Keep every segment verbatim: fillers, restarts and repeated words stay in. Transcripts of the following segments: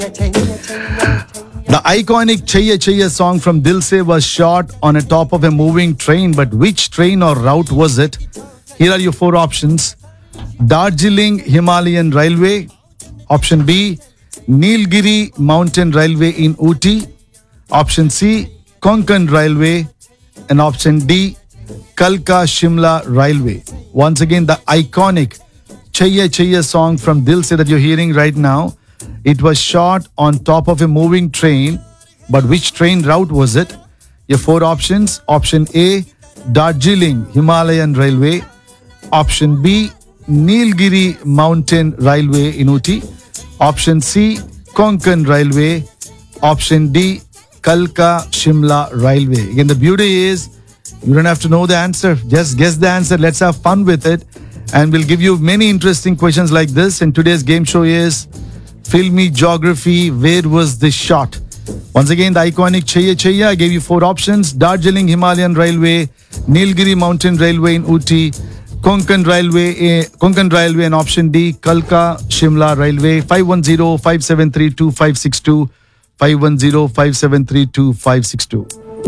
The iconic Chaiya Chaiya song from Dil Se was shot on a top of a moving train, but which train or route was it? Here are your four options. Darjeeling Himalayan Railway. Option B, Nilgiri Mountain Railway in Ooty. Option C, Konkan Railway. And option D, Kalka Shimla Railway. Once again, the iconic Chaiya Chaiya song from Dil Se that you're hearing right now. It was shot on top of a moving train, but which train route was it? Your four options. Option A, Darjeeling Himalayan Railway. Option B, Nilgiri Mountain Railway in Ooty. Option C, Konkan Railway. Option D, Kalka Shimla Railway. Again, the beauty is you don't have to know the answer. Just guess the answer. Let's have fun with it. And we'll give you many interesting questions like this. And today's game show is Filmy Geography. Where was this shot? Once again, the iconic Chaiya Chaiya. I gave you four options. Darjeeling Himalayan Railway, Nilgiri Mountain Railway in Ooty, Konkan Railway, eh, Konkan Railway, and option D, Kalka Shimla Railway. five one zero, five seven three, two five six two. five one zero, five seven three, two five six two.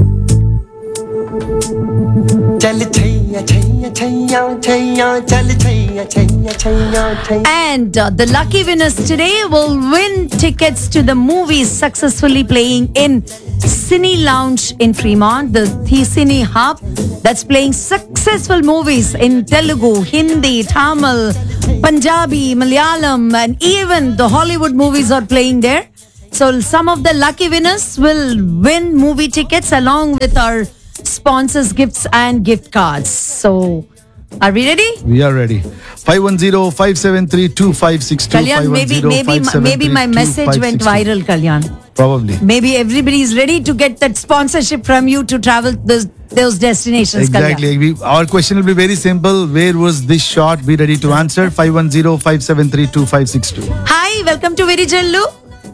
And uh, the lucky winners today will win tickets to the movies successfully playing in Cine Lounge in Fremont, the Cine Hub that's playing successful movies in Telugu, Hindi, Tamil, Punjabi, Malayalam, and even the Hollywood movies are playing there. So some of the lucky winners will win movie tickets along with our sponsors, gifts and gift cards. So, are we ready? We are ready. five one zero, five seven three, two five six two. Kalyan, maybe maybe maybe my message went viral, Kalyan. Probably. Maybe everybody is ready to get that sponsorship from you to travel those those destinations. Exactly. We, our question will be very simple. Where was this shot? Be ready to answer. five one zero, five seven three, two five six two. Hi, welcome to Virijallu.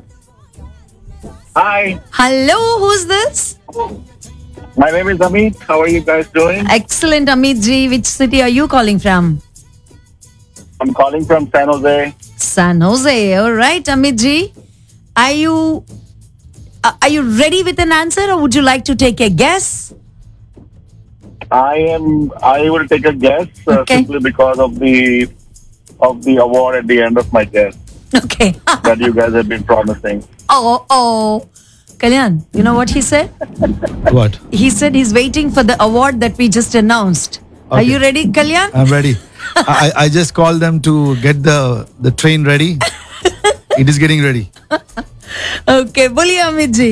Hi, Hello, who's this? my name is Amit. How are you guys doing? Excellent, Amit ji. Which city are you calling from? I'm calling from San Jose. San Jose. All right, Amit ji. Are you uh, are you ready with an answer, or would you like to take a guess? I am. I will take a guess uh, Okay. simply because of the of the award at the end of my guess Okay. that you guys have been promising. oh, oh. Kalyan, you know what he said? What? He said he's waiting for the award that we just announced. Are Okay. you ready, Kalyan? I'm ready. I, I just called them to get the, the train ready. It is getting ready. Okay, boliye Amit ji.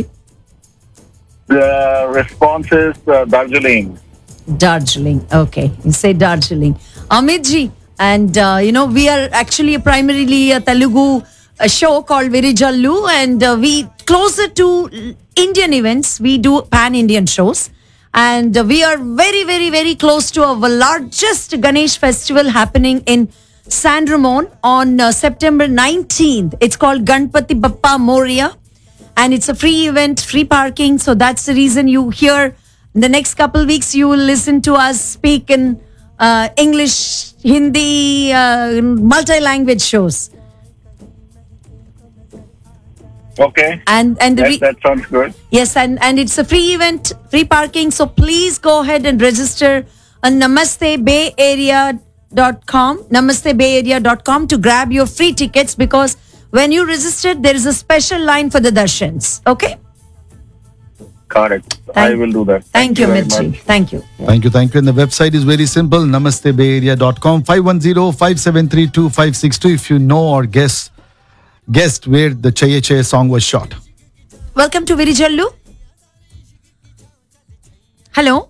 The response is uh, Darjeeling. Darjeeling. Okay, you say Darjeeling. Amit ji, and uh, you know, we are actually primarily a Telugu a show called Virijallu, and uh, we closer to Indian events. We do pan-Indian shows, and uh, we are very, very, very close to our largest Ganesh festival happening in San Ramon on uh, September nineteenth. It's called Ganpati Bappa Moria, and it's a free event, free parking. So that's the reason you hear in the next couple weeks you will listen to us speak in uh, English, Hindi, uh, multi-language shows. Okay. And and the That, re- that sounds good. yes, and and it's a free event, free parking. So please go ahead and register on namaste bay area dot com, namaste bay area dot com to grab your free tickets, because when you register, there is a special line for the darshans. Okay. Got it. I Thank- will do that. Thank, you, very Mirchi. much. Thank you. Thank you, thank you. And the website is very simple, namaste bay area dot com, five one zero, five seven three, two five six two if you know or guess guessed where the Chaiya Chaiya song was shot. Welcome to Virijallu. Hello.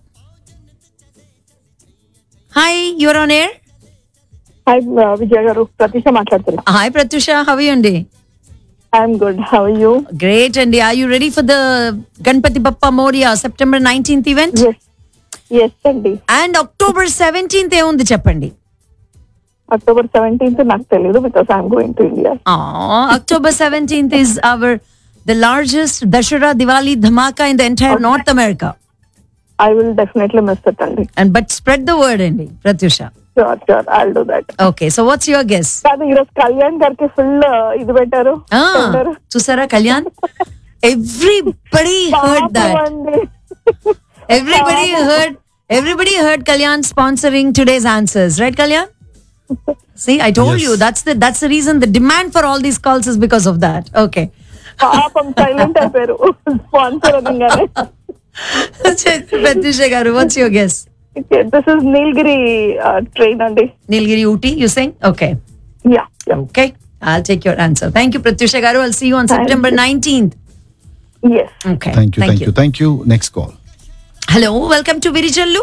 Hi, you're on air. Hi Vijay గారు ప్రతిష మాట్లాడుతున్నా. Hi, Pratusha. How are you, Andy? I'm good, how are you? Great, Andy. Are you ready for the Ganpati Bappa Moria September nineteenth event? Yes yes అండి. And October seventeenth ఏముంది చెప్పండి. October seventeenth నాకు తెలియదు because I'm going to India. Aww, October seventeenth is our the largest Dashara Diwali dhamaka in the entire North America. I will definitely miss it అండి. And but spread the word, Andy. Pratyusha. Sure sure I'll do that. Okay, so what's your guess? కాదు ఈరోజు కళ్యాణ్ గారికి full ఇది పెట్టారు. Ah, చూసారా Kalyan? Everybody heard that. Everybody heard. Everybody heard Kalyan sponsoring today's answers, right, Kalyan? See, I told Yes. you that's the that's the reason the demand for all these calls is because of that. Okay. పాపం silent అయిపోయారు sponsor అనగానే. Pratyusha garu, what's your guess? This is Nilgiri train అండి. Nilgiri Ooty, you saying? Okay. Yeah Okay. I'll take your answer. Thank you, Pratyusha garu. I'll see you on Thank September you. nineteenth. yes. Okay. Thank you, thank you, thank you. Next call. Hello, welcome to Virijallu.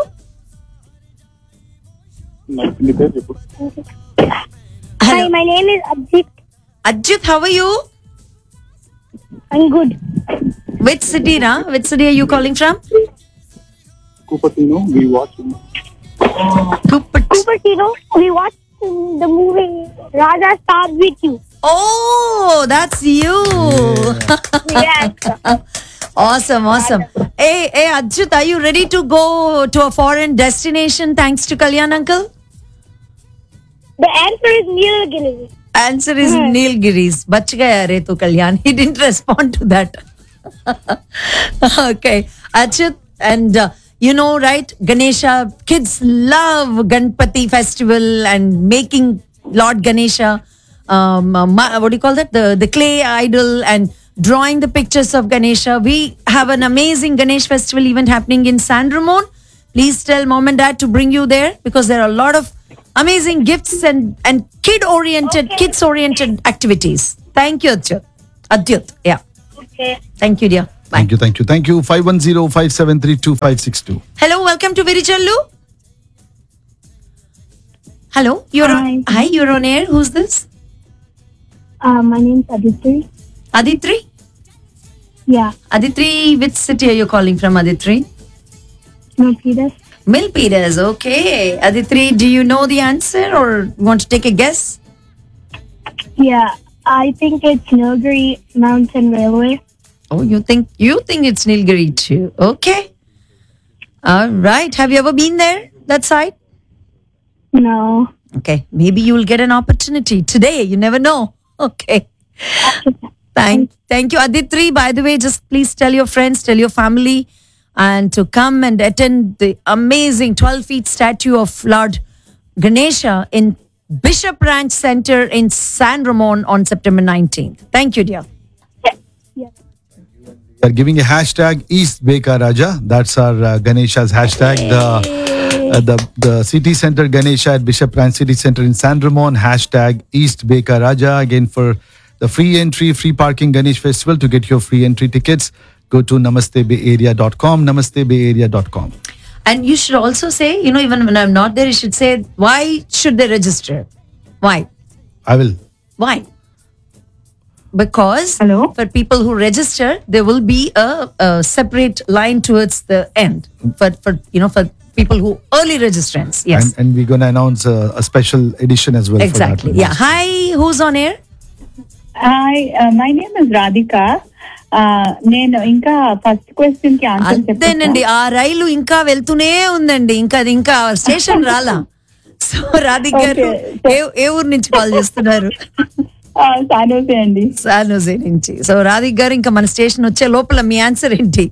Hi, my name is Ajit. Ajit, how are you? I'm good. Which city, Ra? Which city are you calling from? Cupertino, we watch. Cupertino. Cupertino, we watched the movie Raja Star with you. Oh, that's you. Yes. Awesome, awesome. Hey, hey, Ajit, are you ready to go to a foreign destination thanks to Kalyan uncle? The answer is Nilgiri. Answer is Nilgiris. Bach gaya re tu Kalyan. He didn't respond to that. Okay, Ajit, and uh, you know, right? Ganesha, kids love Ganpati festival and making Lord Ganesha. Um, uh, ma- what do you call that? The the clay idol and drawing the pictures of Ganesha. We have an amazing Ganesh festival event happening in San Ramon. Please tell mom and dad to bring you there because there are a lot of amazing gifts and and kid oriented, Okay. kids oriented activities. Thank you, Adyut. Adyut, yeah. Okay. Thank you, dear. Bye. Thank you, thank you, thank you. five one zero, five seven three, two five six two. Hello, welcome to Virijallu. Hello, you're Hi. on, hi, you're on air. Who's this? Uh, my name is Aditri. Aditri? Yeah. Aditri, which city are you calling from, Aditri? Milpitas. Milpitas, okay. Aditri, do you know the answer or want to take a guess? Yeah. I think it's Nilgiri Mountain Railway. Oh, you think you think it's Nilgiri too? Okay. All right. Have you ever been there? That side? No. Okay. Maybe you will get an opportunity today. You never know. Okay. Thank, thank you, Aditri. By the way, just please tell your friends, tell your family, and to come and attend the amazing twelve feet statue of Lord Ganesha in Bishop Ranch Center in San Ramon on September nineteenth. Thank you, dear. Yeah. We are giving a hashtag East Beka Raja. That's our uh, Ganesha's hashtag. The, uh, the the city center Ganesha at Bishop Ranch City Center in San Ramon. Hashtag East Beka Raja. Again, for the free entry, free parking Ganesh Festival. To get your free entry tickets, go to namaste bay area dot com. namaste bay area dot com. And you should also say, you know, even when I'm not there, you should say, why should they register? Why? I will. Why? Because Hello? for people who register, there will be a, a separate line towards the end for, for you know for people who early registrants. Yes, And, and we're going to announce a, a special edition as well. exactly. For that. Yeah. Hi, who's on air? Hi my name is Radhika నేను ఇంకా first question కి answer అంతేనండి. ఆ రైలు ఇంకా వెళ్తూనే ఉందండి. ఇంకా అది ఇంకా స్టేషన్ రాలా. సో రాధిక్ గారు ఏ ఏ ఊరు నుంచి కాల్ చేస్తున్నారు? సానోసే అండి. సానోజే నుంచి. సో రాధిక్ గారు ఇంకా మన స్టేషన్ వచ్చే లోపల మీ ఆన్సర్ ఏంటి?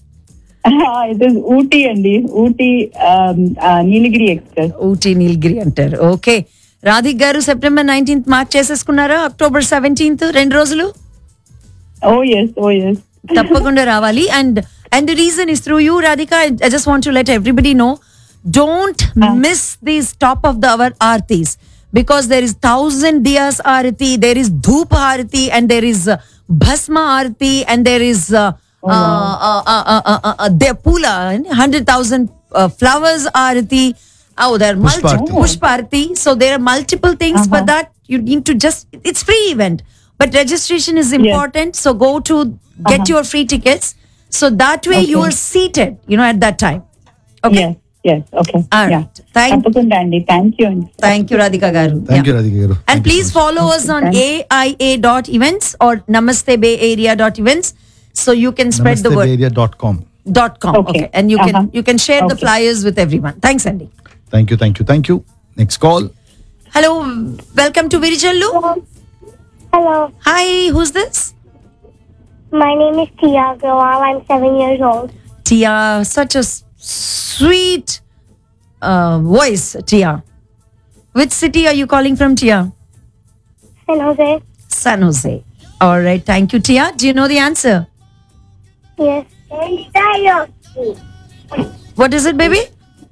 ఇట్ ఇస్ ఊటీ అండి. ఊటీ నీలగిరి ఎక్స్ప్రెస్. ఊటీ నీలగిరి అంటారు. ఓకే రాధిక్ గారు September nineteenth mark చేసేసుకున్నారా? October seventeenth రెండు రోజులు ఓ ఎస్ ఓ ఎస్ తప్పకుండా రావాలి. And and the reason is through you Radhika. I just want to let everybody know, don't miss these top of the hour ఆర్తీస్ because there is thousand diyas aarati, there is dhoop aarati, and there is uh, bhasma aarati, and there is uh, uh, uh, uh, uh, uh, uh, uh, there pula hundred thousand uh, flowers aarati. Oh, there are multiple Pushpa Aarti. Pushpa Aarti. So there are multiple things for that. You need to just, it's free event, but registration is important. So go to get your free tickets. So that way you are seated, you know, at that time. Okay. Yes yes okay All right. Thank, తప్పకుండా అండి. Thank you అండి. thank you, Radhika Garu. Thank Yeah. you, Radhika Garu. And Thank you please so much. follow us on A I A dot events or namaste bay area dot events so you can spread the namaste word. bay area dot com. Dot com. Okay. Okay. And you can Uh-huh. you can share the Okay. flyers with everyone. Thanks, Andy. Thank you, thank you, thank you. Next call. Hello, welcome to Virijallu. Hello. Hi, who's this? My name is Tia Gawal. I'm seven years old. Tia, such a s- sweet uh, voice, Tia. Which city are you calling from, Tia? San Jose. San Jose. All right, thank you, Tia. Do you know the answer? Yes. What is it, baby?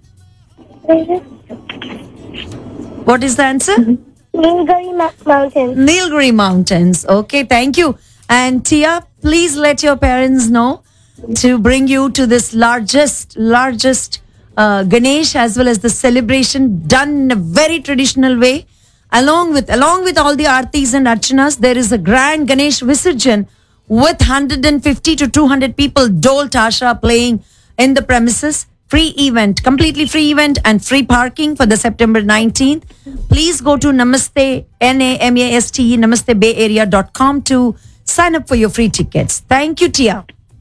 What is the answer? Nilgiri Ma- Mountains. Nilgiri Mountains. Okay, thank you. And Tia, please let your parents know to bring you to this largest, largest uh, Ganesh as well as the celebration done in a very traditional way. Along with along with all the aartis and archanas, there is a grand Ganesh Visarjan with one hundred fifty to two hundred people, dole tasha playing in the premises. Free event, completely free event and free parking for the September nineteenth. Please go to Namaste, N A M A S T E, namaste bay area dot com to sign up for your free tickets. Thank you, Tia.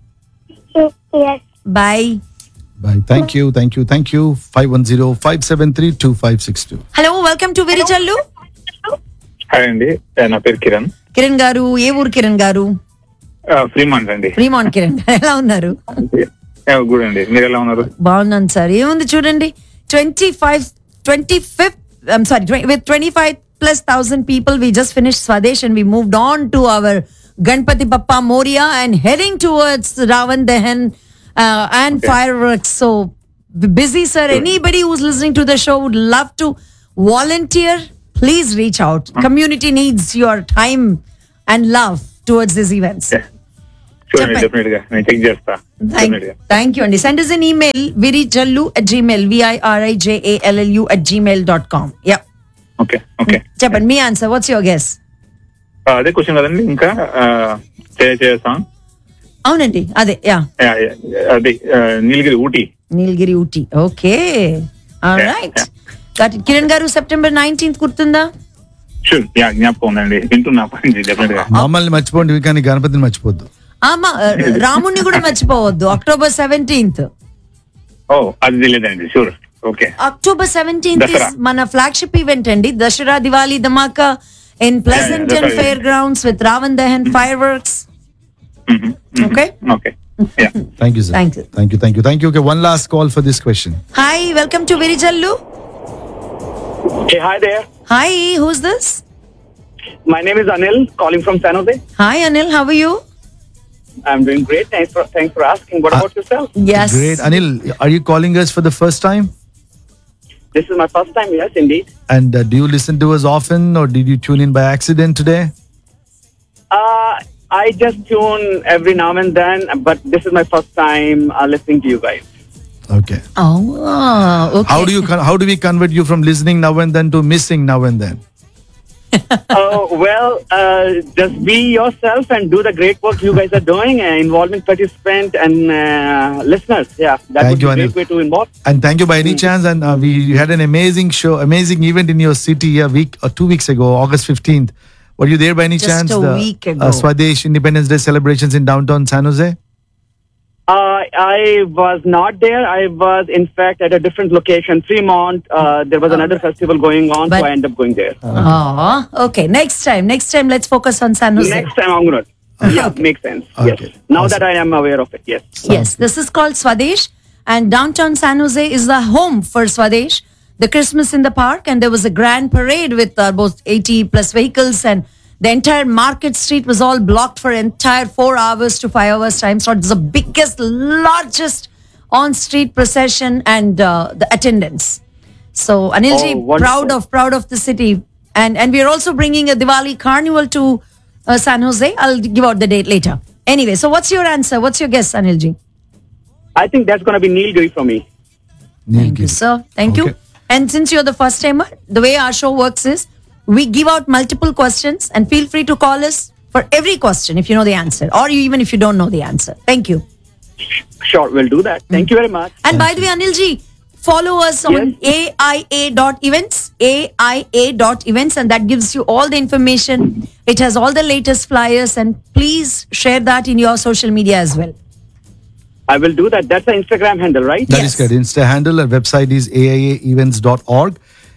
Yes. Bye. Bye. Thank you. Thank you. Thank you. five one zero, five seven three, two five six two. Hello, welcome to Virijallu. Hi అండి నా పేరు కిరణ్ కిరణ్ గారు, ఏ ఊరు కిరణ్ గారు? Fremont అండి. Fremont Kiran గారు, ఎలా ఉన్నారు? గుడ్ అండి, మీరు ఎలా ఉన్నారు? బాగున్నాను సార్. ఏముంది చూడండి, twenty five twenty fifth I'm sorry with twenty five plus thousand people we just finish Swades and we moved on to our Ganapati Bappa Morya and heading towards Raavan Dahan and fire works. So busy, sir. Anybody who's listening to the show would love to volunteer. Please reach out. Community needs your time and love towards these events. చూడండి, definite గా నేను check చేస్తా. Thank, thank you, Andy. Send us an email, virijallu at gmail, V I R I J A L L U at gmail dot com. Yeah. Okay okay చెప్పండి, మీ answer. What's your guess? అదే question కదండి. ఇంకా చేసాం. అవునండి, అదే. Yeah, అది నీలగిరి ఊటీ. నీలగిరి Ooty. Okay, all right. Kiran గారు, September nineteenth గుర్తుందా? షూర్, యా, జ్ఞాపకం ఉందండి. వింటున్నా డెఫినెట్ గా. మమ్మల్ని మర్చిపోండి కానీ గణపతిని మర్చిపోద్దు. ఆమా, రాముణ్ణి కూడా మర్చిపోవద్దు. October seventeenth. ఓ, అది తెలియదండి. Sure, okay. October seventeenth Dasara. మన ఫ్లాగ్షిప్ ఈవెంట్ అండి. దసరా దివాలి ధమాకా in ప్లెజెంటన్ fair grounds with Raavan Dahan fire works. Okay. Okay, yeah. Thank you, sir. Thank you. Thank you. Thank you. Thank you. Okay, one last call for this question. Hi, welcome to Virijallu. Hey, hi there. Hi, who's this? My name is Anil, calling from San Jose. Hi, Anil. How are you? I'm doing great. Thanks for thanks for asking. What Uh, about yourself? Yes. Great. Anil, are you calling us for the first time? This is my first time. Yes, indeed. And uh, do you listen to us often or did you tune in by accident today? Uh, I just tune every now and then, but this is my first time uh, listening to you guys. Okay. Oh, okay. How do you con- how do we convert you from listening now and then to missing now and then? Oh, well, uh, just be yourself and do the great work you guys are doing, uh, involving participants and uh, listeners. Yeah, that Thank would you, be a Anil. great way to involve. And thank you by any chance. And uh, we had an amazing show, amazing event in your city a week or two weeks ago, August fifteenth. Were you there by any Just chance? a The, week ago. Uh, Swadesh Independence Day celebrations in downtown San Jose? Uh, I was not there. I was, in fact, at a different location, Fremont. Uh, there was another festival going on, But- so I ended up going there. Oh, okay. Next time, next time, let's focus on San Jose. Next time, I'm gonna. Yeah, makes sense. Okay. Yes. Now Awesome. that I am aware of it, yes. Yes, this is called Swadesh, and downtown San Jose is the home for Swadesh. The Christmas in the park, and there was a grand parade with uh, both eighty plus vehicles, and the entire market street was all blocked for entire four hours to five hours time. So it's the biggest, largest on-street procession and uh, the attendance. So Anilji, Oh, wonderful. proud of proud of the city, and and we are also bringing a Diwali carnival to uh, San Jose. I'll give out the date later. Anyway, so what's your answer? What's your guess, Anilji? I think that's going to be Nilgiri for me. Thank you, sir. Thank you. Okay. And since you're the first timer, the way our show works is we give out multiple questions and feel free to call us for every question if you know the answer, or you, even if you don't know the answer. Thank you. Sure, we'll do that. Thank you very much. And by the way, Anilji, follow us on A I A dot events, A I A dot events, and that gives you all the information. It has all the latest flyers, and please share that in your social media as well. I will do that. That's the Instagram handle, right? That Yes. is correct. Insta handle, our website is A I A events dot org.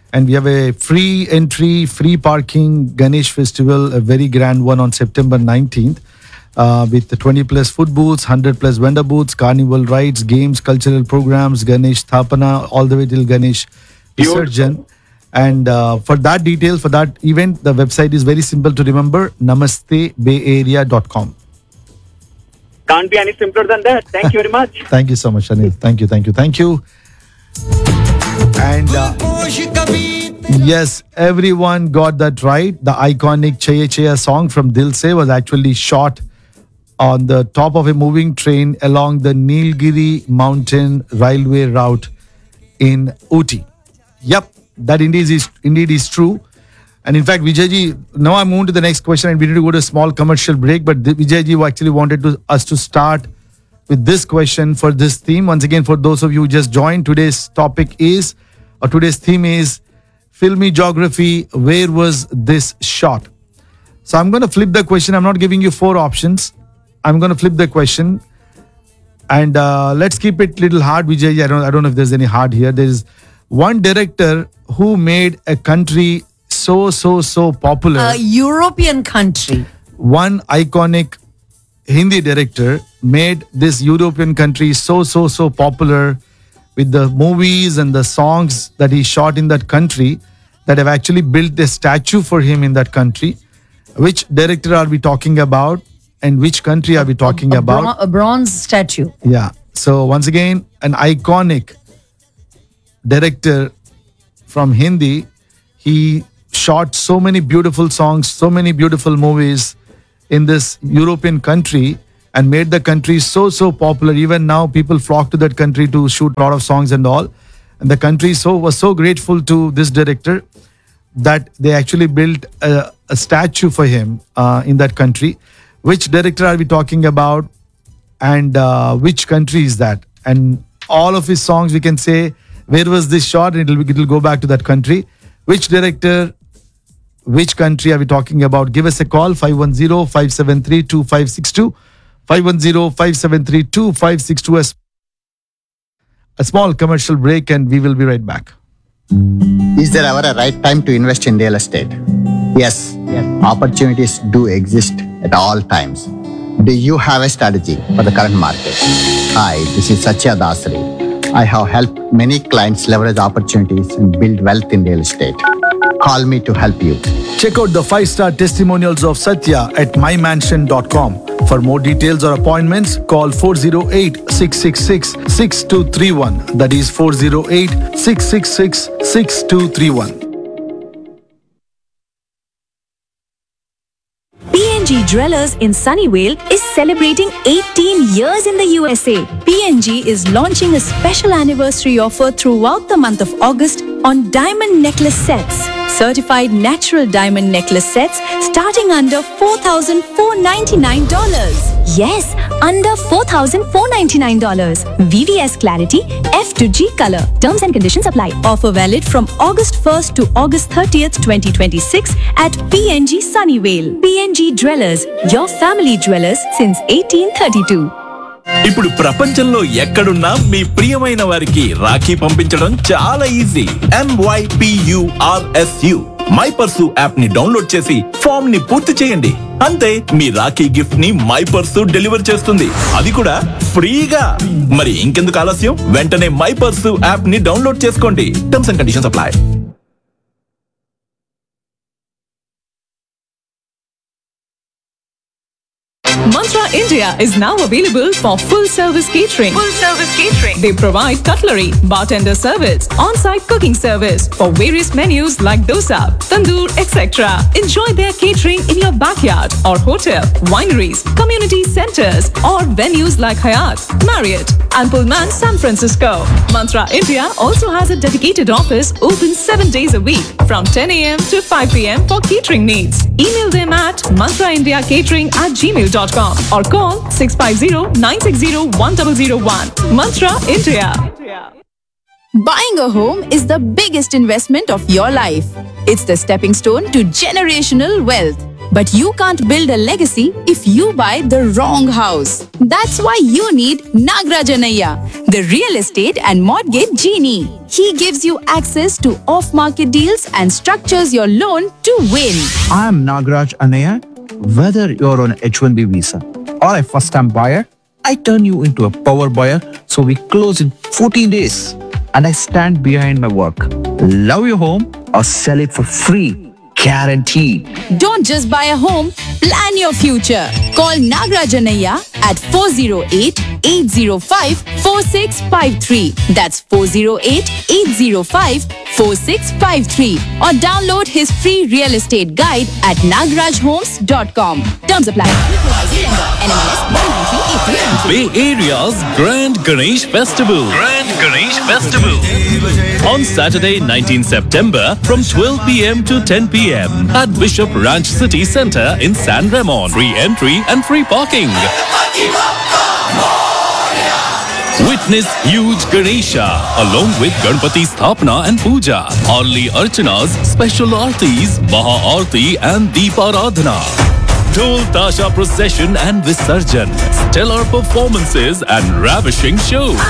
And we have a free entry, free parking Ganesh Festival, a very grand one on September nineteenth. Uh, with the twenty plus food booths, one hundred plus vendor booths, carnival rides, games, cultural programs, Ganesh Thapana, all the way till Ganesh Visarjan. And uh, for that detail, for that event, the website is very simple to remember, namaste bay area dot com. Can't be any simpler than that. Thank you very much. Thank you so much, Anil. Thank you, thank you, thank you. And uh, yes, everyone got that right. The iconic Chaya Chaya song from Dil Se was actually shot on the top of a moving train along the Nilgiri mountain railway route in Ooty. Yep, that indeed is indeed is true. And in fact, Vijayji, now I'm moving to the next question and we need to go to a small commercial break. But Vijayji actually wanted to, us to start with this question for this theme. Once again, for those of you who just joined, today's topic is, or today's theme is, filmy geography. Where was this shot? So I'm going to flip the question. I'm not giving you four options. I'm going to flip the question. And uh, let's keep it a little hard, Vijay. I don't, I don't know if there's any hard here. There's one director who made a country so, so, so popular. A European country. One iconic Hindi director made this European country so, so, so popular with the movies and the songs that he shot in that country that have actually built a statue for him in that country. Which director are we talking about? And which country are we talking a, a about? Bron- a bronze statue. Yeah. So once again, an iconic director from Hindi. He shot so many beautiful songs, so many beautiful movies in this European country and made the country so, so popular. Even now, people flock to that country to shoot a lot of songs and all. And the country so was so grateful to this director that they actually built a, a statue for him uh, in that country. Which director are we talking about? And uh, which country is that? And all of his songs, we can say, where was this shot? And it'll, it'll go back to that country. Which director, which country are we talking about? Give us a call, five one zero, five seven three, two five six two. five one zero, five seven three, two five six two. A, a small commercial break and we will be right back. Is there ever a right time to invest in real estate? Yes, yes. Opportunities do exist at all times. Do you have a strategy for the current market? Hi, this is Satya Dasari. I have helped many clients leverage opportunities and build wealth in real estate. Call me to help you. Check out the five-star testimonials of Satya at my mansion dot com. For more details or appointments, call four zero eight, six six six, six two three one. That is four zero eight, six six six, six two three one. P N G Dwellers in Sunnyvale is celebrating eighteen years in the U S A. P N G is launching a special anniversary offer throughout the month of August on diamond necklace sets. Certified natural diamond necklace sets starting under four thousand four hundred ninety-nine dollars. Yes, under four thousand four hundred ninety-nine dollars. V V S clarity, F to G color. Terms and conditions apply. Offer valid from August first to August thirtieth, twenty twenty-six at P N G Sunnyvale. P N G Dwellers, your family dwellers since eighteen thirty-two. ఇప్పుడు ప్రపంచంలో ఎక్కడున్నా మీ ప్రియమైన వారికి రాఖీ పంపించడం చాలా easy. MYPURSU my purse app ని download చేసి form ని పూర్తి చేయండి. అంతే, మీ రాఖీ గిఫ్ట్ ని మై పర్సు డెలివర్ చేస్తుంది. అది కూడా ఫ్రీగా. మరి ఇంకెందుకు ఆలస్యం? వెంటనే మై పర్సు యాప్ ని డౌన్లోడ్ చేసుకోండి. Terms and conditions apply. Mantra India is now available for full service catering. Full service catering. They provide cutlery, bartender service, on-site cooking service for various menus like dosa, tandoor, et cetera. Enjoy their catering in your backyard or hotel, wineries, community centers, or venues like Hyatt, Marriott, and Pullman San Francisco. Mantra India also has a dedicated office open seven days a week from ten a.m. to five p.m. for catering needs. Email them at mantraindiacatering at gmail dot com or call six five zero, nine six zero, one zero zero one. Mantra India. Buying a home is the biggest investment of your life. It's the stepping stone to generational wealth. But you can't build a legacy if you buy the wrong house. That's why you need Nagraj Anaiya, the real estate and mortgage genie. He gives you access to off-market deals and structures your loan to win. I am Nagraj Anaya. Whether you're on H one B visa or a first-time buyer, I turn you into a power buyer so we close in fourteen days. And I stand behind my work. Love your home or sell it for free. Guaranteed. Don't just buy a home, plan your future. Call Nagraj Anaiya at four oh eight, eight oh five, four six five three. That's four oh eight, eight oh five, four six five three. Or download his free real estate guide at nagraj homes dot com. Terms apply. N M L S one nine three eight three nine three. Bay Area's Grand Ganesh Festival. Grand Ganesh Festival. On Saturday, nineteenth September from twelve p.m. to ten p.m. at Bishop Ranch City Centre in San Ramon. Free entry and free parking. Witness huge Ganesha along with Ganpati Sthapana and Puja, Arli Archanas, special Aartis, Maha Aarti and Deeparadhana. Dhol Tasha procession and Visarjan, stellar performances and ravishing shows.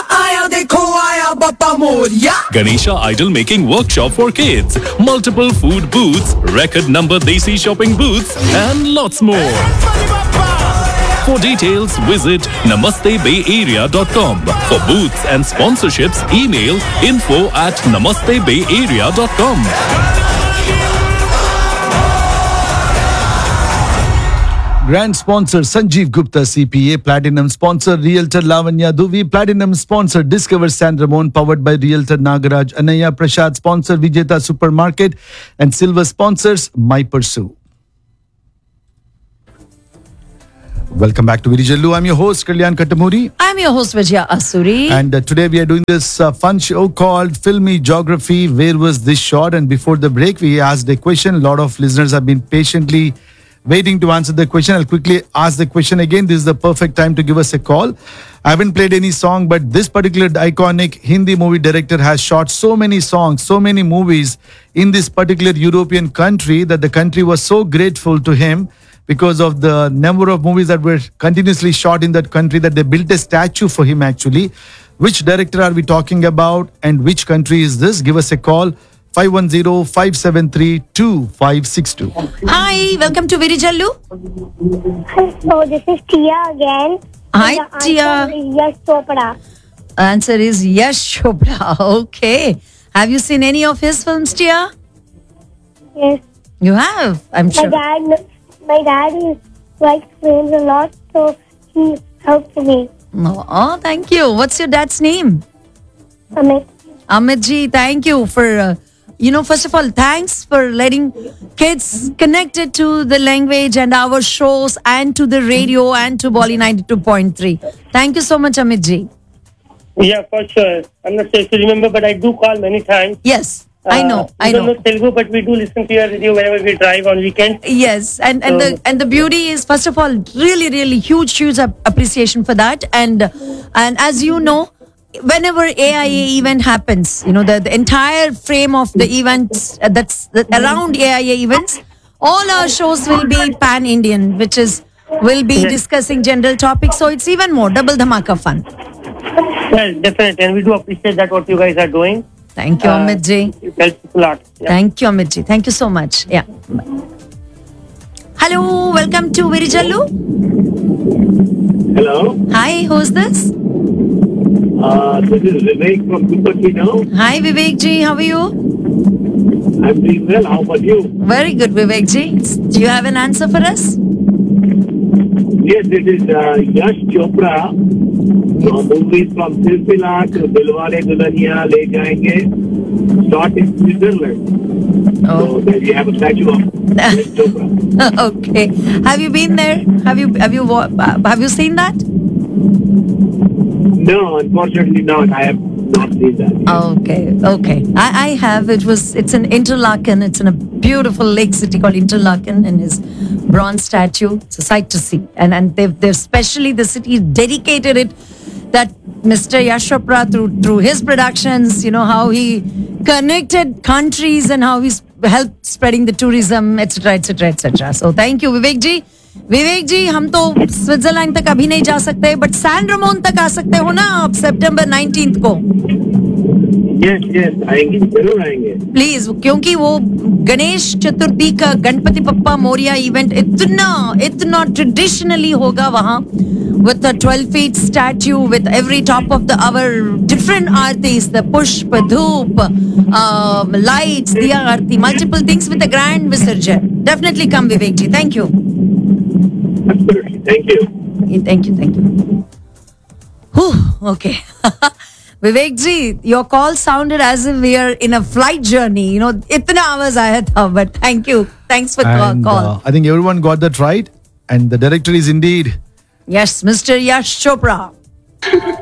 Ganesha idol making workshop for kids, multiple food booths, record number Desi shopping booths and lots more. For details, visit namaste bay area dot com. For booths and sponsorships, email info at namaste bay area dot com. Grand sponsor Sanjeev Gupta C P A, Platinum sponsor Realtor Lavanya Duvi, Platinum sponsor Discover San Ramon, powered by Realtor Nagaraj Anaya, Prashad sponsor Vijeta Supermarket, and Silver sponsors My Pursue. Welcome back to Virijallu. I'm your host Kalyan Kattamuri. I'm your host Vijaya Asuri. And uh, today we are doing this uh, fun show called Filmy Geography. Where was this shot? And before the break, we asked a question. A lot of listeners have been patiently waiting to answer the question. I'll quickly ask the question again. This is the perfect time to give us a call. I haven't played any song, but this particular iconic Hindi movie director has shot so many songs, so many movies in this particular European country that the country was so grateful to him because of the number of movies that were continuously shot in that country that they built a statue for him actually. Which director are we talking about and which country is this? Give us a call. five one zero, five seven three, two five six two. Hi, welcome to Virijallu. So this is Tia again. Hi, And the Tia. answer is Yash Chopra. Answer is Yash Chopra. Okay. Have you seen any of his films, Tia? Yes. You have, I'm My sure. dad, my dad is likes films a lot, so he helped me. Oh, thank you. What's your dad's name? Amit. Amit ji, thank you for, uh, you know, first of all, thanks for letting kids connected to the language and our shows and to the radio and to Bolly ninety-two point three. Thank you so much, Amit ji. Yeah, for sure. I'm not sure if you remember, but I do call many times. Yes, I know, Uh, I we don't know. know Telugu, but we do listen to your radio whenever we drive on weekends. Yes, and and the and the beauty is, first of all, really, really huge, huge ap- appreciation for that. And and as you know, whenever A I A event happens, you know, the, the entire frame of the events uh, that's that around A I A events, all our shows will be pan-Indian, which is will be Yes. discussing general topics. So it's even more double dhamaka fun. Well, definitely, and we do appreciate that what you guys are doing. Thank you, Uh, Amit ji. It helps a lot. Yeah. Thank you, Amit ji. Thank you so much. Yeah. Hello, welcome to Virijallu. Hello, Hi, who's this? uh, this is Vivek from Cupertino. Hi, Vivek ji. How are you? I'm doing well. How about you? Very good, Vivek ji. Do you have an answer for us? Yes, it is uh, Yash Chopra. Uh, movies from Silsila to Dilwale Dulhania Le Jayenge, shot in Switzerland. So there you have a statue of Yash Chopra. Okay. Have you been there? Have you have you wa- uh, have you seen that? No, unfortunately not. I have not seen that. Okay, okay. I, I have. It was. It's in Interlaken. It's in a beautiful lake city called Interlaken, and his bronze statue. It's a sight to see. And and they've they've specially the city dedicated it. That Mister Yash Chopra through through his productions, you know how he connected countries and how he's help spreading the tourism, et cetera, et cetera, et cetera. So thank you, Vivek ji. विवेक जी, हम तो Switzerland तक अभी नहीं जा सकते, but San रमोन तक आ सकते हो ना आप सितंबर नाइनटीन्थ को? यस यस आएंगे, जरूर आएंगे प्लीज, क्योंकि वो गणेश चतुर्थी का गणपति पप्पा मोरिया इवेंट इतना इतना ट्रेडिशनली होगा वहाँ, with a twelve feet statue with every top of the hour different aartis, the pushp, dhoop, um, lights, diya aarti, multiple things with a grand visarjan. Definitely come, Vivek ji. Thank you. Absolutely. Thank you. Thank you. Thank you. Whew, okay. Vivek ji, your call sounded as if we are in a flight journey. You know, itna hours aaya tha, but thank you. Thanks for the And, call. uh, I think everyone got that right. And the director is indeed Yes, Mister Yash Chopra.